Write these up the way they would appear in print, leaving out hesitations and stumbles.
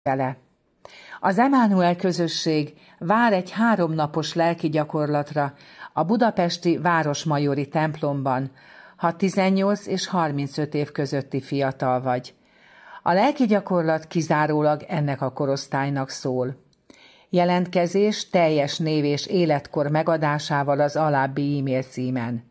vele. Az Emánuel közösség vár egy 3 napos lelki gyakorlatra a budapesti Városmajori templomban, ha 18 és 35 év közötti fiatal vagy. A lelki gyakorlat kizárólag ennek a korosztálynak szól. Jelentkezés teljes név és életkor megadásával az alábbi e-mail címen: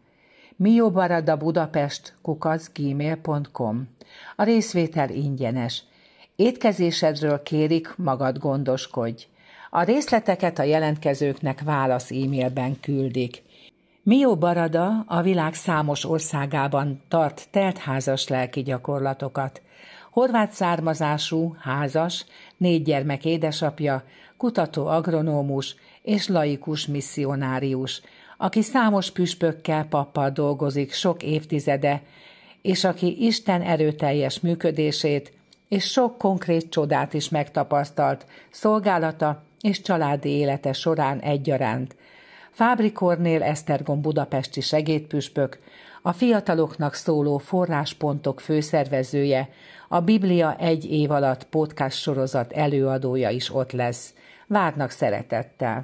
miobaradabudapest@gmail.com. A részvétel ingyenes. Étkezésedről kérik, magad gondoskodj. A részleteket a jelentkezőknek válasz e-mailben küldik. Mio Barada a világ számos országában tart teltházas lelki gyakorlatokat. Horvát származású, házas, 4 gyermek édesapja, kutató agronómus és laikus misszionárius, aki számos püspökkel, pappal dolgozik sok évtizede, és aki Isten erőteljes működését és sok konkrét csodát is megtapasztalt szolgálata és családi élete során egyaránt. Fábri Kornél Esztergom budapesti segédpüspök, a fiataloknak szóló forráspontok főszervezője, a Biblia 1 év alatt podcast sorozat előadója is ott lesz. Várnak szeretettel!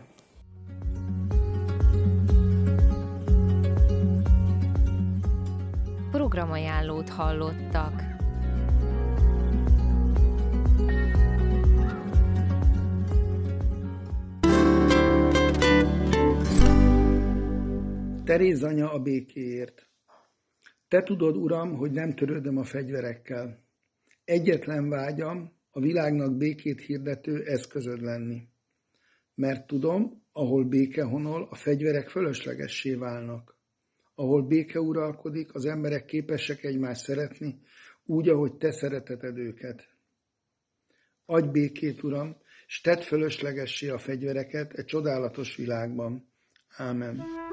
Programajánlót hallottak. Teréz anya a békéért. Te tudod, Uram, hogy nem törődöm a fegyverekkel. Egyetlen vágyam a világnak békét hirdető eszközöd lenni. Mert tudom, ahol béke honol, a fegyverek fölöslegessé válnak. Ahol béke uralkodik, az emberek képesek egymást szeretni, úgy, ahogy te szereteted őket. Adj békét, Uram, s tedd fölöslegessé a fegyvereket egy csodálatos világban. Ámen.